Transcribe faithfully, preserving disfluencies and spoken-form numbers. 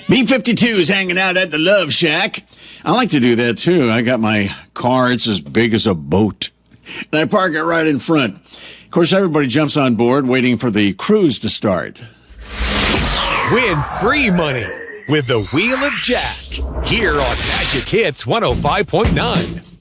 B fifty-two is hanging out at the Love Shack. I like to do that, too. I got my car. It's as big as a boat. And I park it right in front. Of course, everybody jumps on board waiting for the cruise to start. Win free money with the Wheel of Jack here on Magic Hits one oh five point nine.